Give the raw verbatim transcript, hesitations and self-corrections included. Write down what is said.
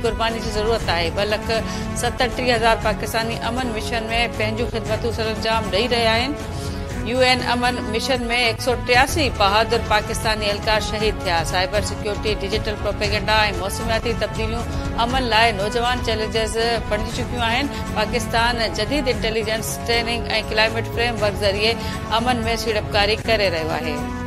क़ुर्बानी जी ज़रूरत आहे। ॿ लख सतटीह हज़ार पाकिस्तानी अमन मिशन में पंहिंजूं ख़िदमतूं सरअंजाम ॾेई रहिया आहिनि। यूएन अमन मिशन में एक सौ टियासी बहादुर पाकिस्तानी एहलकार शहीद थिया। साइबर सिक्योरिटी, डिजिटल प्रोपेगेंडा ऐं मौसमियाती तब्दीलियूं अमन लाइ नौजवान चैलेंजेस बणिजी चुकियूं आहिनि। पाकिस्तान जदीद इंटेलिजेंस ट्रेनिंग ऐं क्लाइमेट फ्रेमवर्क ज़रिए अमन में सीड़पकारी करे रहियो आहे।